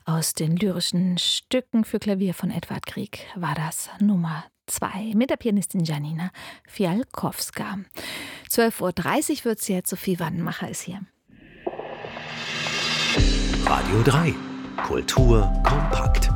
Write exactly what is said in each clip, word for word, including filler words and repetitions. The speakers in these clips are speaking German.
Aus den lyrischen Stücken für Klavier von Edvard Grieg war das Nummer zwei mit der Pianistin Janina Fialkowska. zwölf Uhr dreißig wird es jetzt. Sophie Wannmacher ist hier. Radio drei. Kultur kompakt.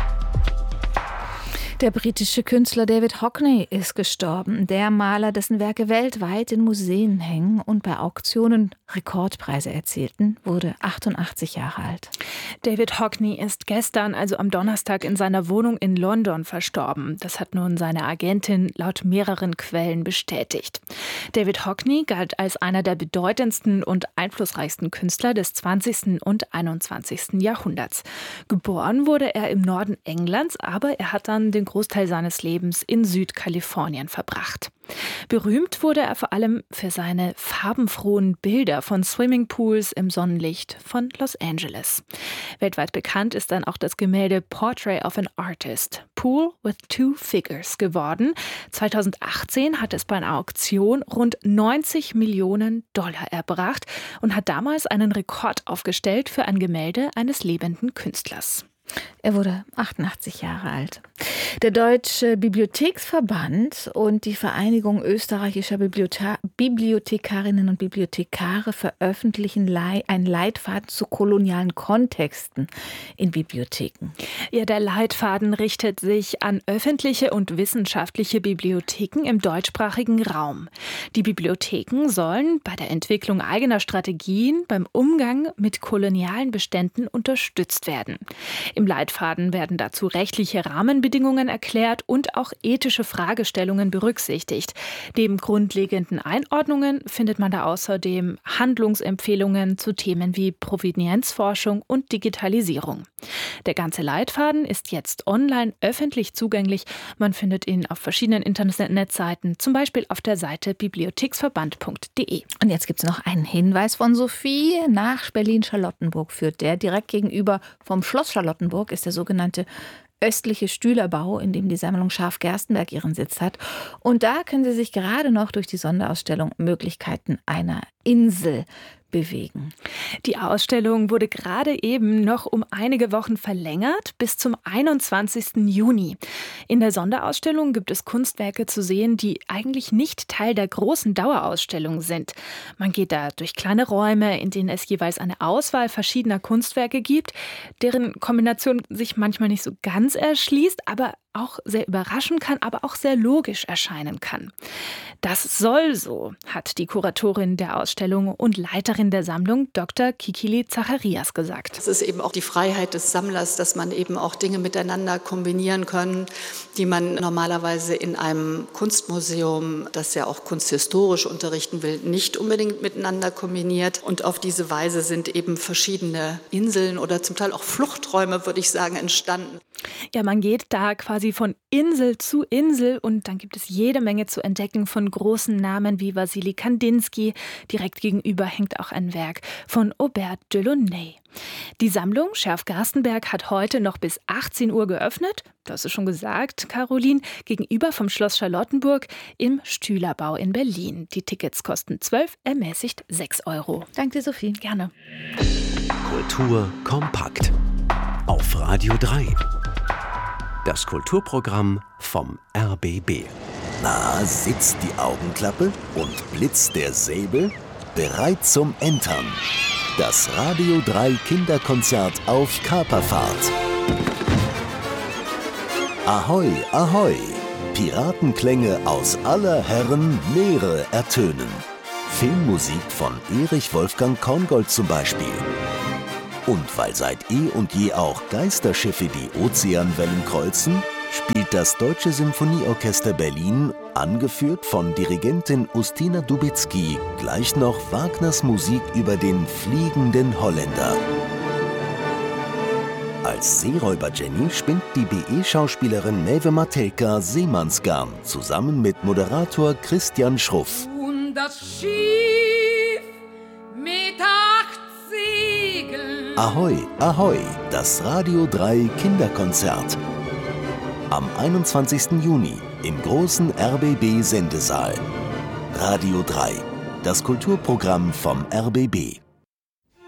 Der britische Künstler David Hockney ist gestorben. Der Maler, dessen Werke weltweit in Museen hängen und bei Auktionen Rekordpreise erzielten, wurde achtundachtzig Jahre alt. David Hockney ist gestern, also am Donnerstag, in seiner Wohnung in London verstorben. Das hat nun seine Agentin laut mehreren Quellen bestätigt. David Hockney galt als einer der bedeutendsten und einflussreichsten Künstler des zwanzigsten und einundzwanzigsten Jahrhunderts. Geboren wurde er im Norden Englands, aber er hat dann den Großteil seines Lebens in Südkalifornien verbracht. Berühmt wurde er vor allem für seine farbenfrohen Bilder von Swimmingpools im Sonnenlicht von Los Angeles. Weltweit bekannt ist dann auch das Gemälde Portrait of an Artist, Pool with Two Figures, geworden. zweitausendachtzehn hat es bei einer Auktion rund neunzig Millionen Dollar erbracht und hat damals einen Rekord aufgestellt für ein Gemälde eines lebenden Künstlers. Er wurde achtundachtzig Jahre alt. Der Deutsche Bibliotheksverband und die Vereinigung österreichischer Bibliothe- Bibliothekarinnen und Bibliothekare veröffentlichen Lei- einen Leitfaden zu kolonialen Kontexten in Bibliotheken. Ja, der Leitfaden richtet sich an öffentliche und wissenschaftliche Bibliotheken im deutschsprachigen Raum. Die Bibliotheken sollen bei der Entwicklung eigener Strategien beim Umgang mit kolonialen Beständen unterstützt werden. Im Leitfaden werden dazu rechtliche Rahmenbedingungen erklärt und auch ethische Fragestellungen berücksichtigt. Neben grundlegenden Einordnungen findet man da außerdem Handlungsempfehlungen zu Themen wie Provenienzforschung und Digitalisierung. Der ganze Leitfaden ist jetzt online öffentlich zugänglich. Man findet ihn auf verschiedenen Internetseiten, zum Beispiel auf der Seite bibliotheksverband punkt de. Und jetzt gibt es noch einen Hinweis von Sophie. Nach Berlin-Charlottenburg führt der. Direkt gegenüber vom Schloss Charlottenburg ist der sogenannte östliche Stühlerbau, in dem die Sammlung Scharf-Gerstenberg ihren Sitz hat. Und da können Sie sich gerade noch durch die Sonderausstellung Möglichkeiten einer Insel bewegen. Die Ausstellung wurde gerade eben noch um einige Wochen verlängert bis zum einundzwanzigsten Juni. In der Sonderausstellung gibt es Kunstwerke zu sehen, die eigentlich nicht Teil der großen Dauerausstellung sind. Man geht da durch kleine Räume, in denen es jeweils eine Auswahl verschiedener Kunstwerke gibt, deren Kombination sich manchmal nicht so ganz erschließt, aber auch sehr überraschen kann, aber auch sehr logisch erscheinen kann. Das soll so, hat die Kuratorin der Ausstellung und Leiterin der Sammlung Doktor Kikili Zacharias gesagt. Es ist eben auch die Freiheit des Sammlers, dass man eben auch Dinge miteinander kombinieren kann, die man normalerweise in einem Kunstmuseum, das ja auch kunsthistorisch unterrichten will, nicht unbedingt miteinander kombiniert. Und auf diese Weise sind eben verschiedene Inseln oder zum Teil auch Fluchträume, würde ich sagen, entstanden. Ja, man geht da quasi von Insel zu Insel und dann gibt es jede Menge zu entdecken von großen Namen wie Wassily Kandinsky. Direkt gegenüber hängt auch ein Werk von Aubert Delaunay. Die Sammlung Scharf-Gerstenberg hat heute noch bis achtzehn Uhr geöffnet. Du hast es schon gesagt, Caroline, gegenüber vom Schloss Charlottenburg im Stühlerbau in Berlin. Die Tickets kosten zwölf, ermäßigt sechs Euro. Danke dir, Sophie. Gerne. Kultur kompakt. Auf Radio drei. Das Kulturprogramm vom R B B. Na, sitzt die Augenklappe und blitzt der Säbel? Bereit zum Entern. Das Radio drei Kinderkonzert auf Kaperfahrt. Ahoi, ahoi! Piratenklänge aus aller Herren Meere ertönen. Filmmusik von Erich Wolfgang Korngold zum Beispiel. Und weil seit eh und je auch Geisterschiffe die Ozeanwellen kreuzen, spielt das Deutsche Symphonieorchester Berlin, angeführt von Dirigentin Ustina Dubicki, gleich noch Wagners Musik über den fliegenden Holländer. Als Seeräuber Jenny spinnt die B E-Schauspielerin Maeve Matelka Seemannsgarn zusammen mit Moderator Christian Schruff. Und das Schiff mit acht Segeln. Ahoi, ahoi, das Radio drei Kinderkonzert. Am einundzwanzigsten Juni im großen R B B-Sendesaal. Radio drei, das Kulturprogramm vom R B B.